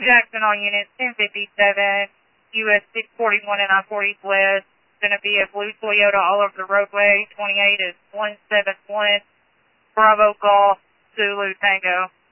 Jackson on unit 1057, US 641 and I-40 West. Going to be a blue Toyota all over the roadway. 28 is 171, Bravo Golf, Zulu Tango.